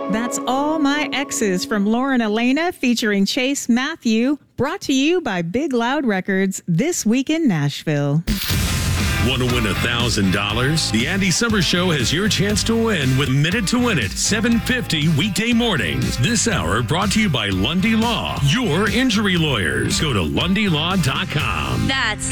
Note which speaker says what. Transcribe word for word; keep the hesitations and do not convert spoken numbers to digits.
Speaker 1: That's All My Exes from Lauren Elena featuring Chase Matthew, brought to you by Big Loud Records this week in Nashville.
Speaker 2: Want to win one thousand dollars? The Andy Summers Show has your chance to win with Minute to Win It, seven fifty weekday mornings. This hour brought to you by Lundy Law, your injury lawyers. Go to lundy law dot com.
Speaker 3: That's